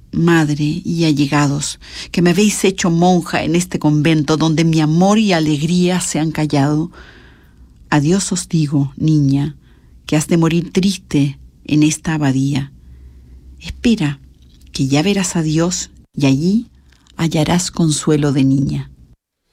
madre y allegados, que me habéis hecho monja en este convento donde mi amor y alegría se han callado. Adiós os digo, niña, que has de morir triste en esta abadía. Espera, que ya verás a Dios y allí hallarás consuelo de niña.